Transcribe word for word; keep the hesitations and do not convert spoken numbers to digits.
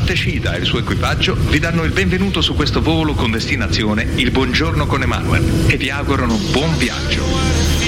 comandante Shida e il suo equipaggio vi danno il benvenuto su questo volo con destinazione il buongiorno con Emanuel e vi augurano buon viaggio.